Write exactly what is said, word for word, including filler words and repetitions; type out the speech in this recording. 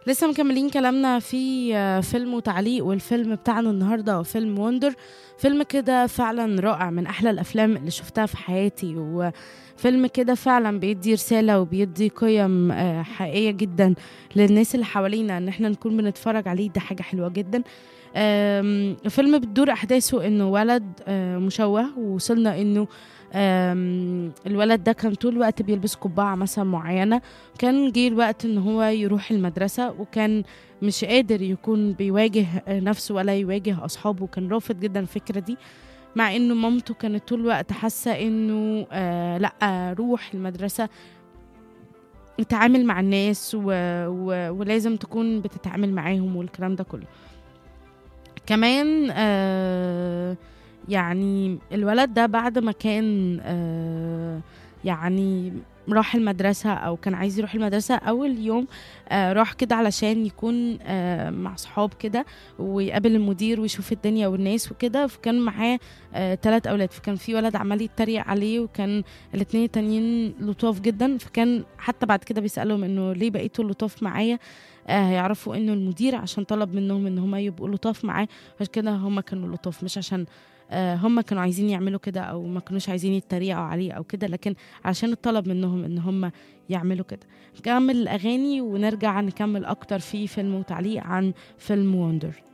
لسه مكملين كلامنا في آه، فيلم وتعليق، والفيلم بتاعنا النهارده هو فيلم وندر. فيلم كده فعلا رائع، من احلى الافلام اللي شفتها في حياتي، وفيلم كده فعلا بيدي رسالة وبيدي قيم آه، حقيقية جدا للناس اللي حوالينا، ان احنا نكون بنتفرج عليه. ده حاجة حلوة جدا. آم، الفيلم بتدور احداثه انه ولد آه، مشوه، ووصلنا انه آم، الولد ده كان طول الوقت بيلبس قبعة مثلا معينة. كان جه الوقت ان هو يروح المدرسة، وكان مش قادر يكون بيواجه نفسه ولا يواجه اصحابه. كان رافض جدا الفكرة دي، مع انه مامته كانت طول الوقت حاسة انه آه لا، روح المدرسة، اتعامل مع الناس و... و... ولازم تكون بتتعامل معاهم والكلام ده كله. كمان آه يعني الولد ده بعد ما كان آه يعني راح المدرسة أو كان عايز يروح المدرسة أول يوم، آه راح كده علشان يكون آه مع صحاب كده، ويقابل المدير ويشوف الدنيا والناس وكده. فكان معاه آه تلات أولاد، فكان في ولد عمال يتريق عليه، وكان الاتنين التانيين لطاف جدا. فكان حتى بعد كده بيسألهم إنه ليه بقيتوا لطاف معايا، آه هيعرفوا إنه المدير عشان طلب منهم إن هما يبقوا لطاف معاه. عشان كده هم كانوا لطاف، مش عشان آه، هم كانوا عايزين يعملوا كده او ما كانوش عايزين يتريقوا عليه او كده، لكن عشان الطلب منهم ان هم يعملوا كده. نكمل الاغاني ونرجع نكمل اكتر في فيلم وتعليق عن فيلم وندر.